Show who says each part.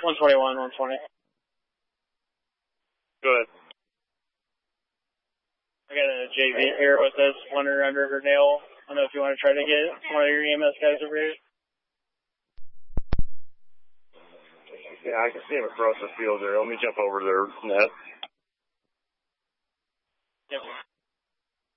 Speaker 1: 121, 120.
Speaker 2: Good.
Speaker 1: I got a JV here with us, wandering around Riverdale. I don't know if you want to try to get one of your EMS guys over here.
Speaker 2: Yeah, I can see him across the field there. Let me jump over there, Net.